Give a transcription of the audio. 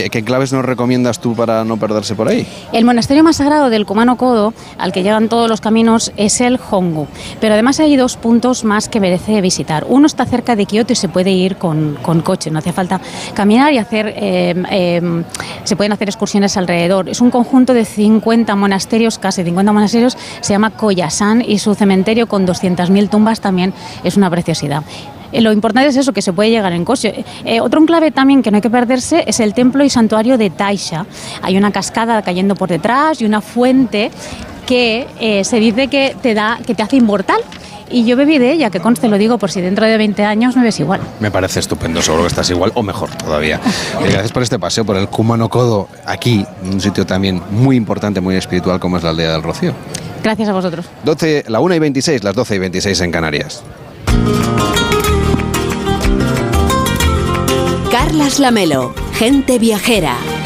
Oye, ¿qué claves nos recomiendas tú para no perderse por ahí? El monasterio más sagrado del Kumano Kodo, al que llegan todos los caminos, es el Hongu. Pero además hay 2 puntos más que merece visitar. Uno está cerca de Kioto y se puede ir con coche, no hace falta caminar y se pueden hacer excursiones alrededor. Es un conjunto de 50 monasterios, casi 50 monasterios, se llama Koyasan, y su cementerio con 200.000 tumbas también es una preciosidad. Lo importante es eso, que se puede llegar en coche. Otro enclave también que no hay que perderse es el templo y santuario de Taisha. Hay una cascada cayendo por detrás y una fuente que se dice que te hace inmortal. Y yo bebí de ella, que conste, lo digo por si dentro de 20 años me ves igual. Me parece estupendo, seguro que estás igual o mejor todavía. Gracias por este paseo por el Kumano Kodo, aquí, un sitio también muy importante, muy espiritual como es la aldea del Rocío. Gracias a vosotros. La 1:26, las 12:26 en Canarias. Carlas Lamelo, gente viajera.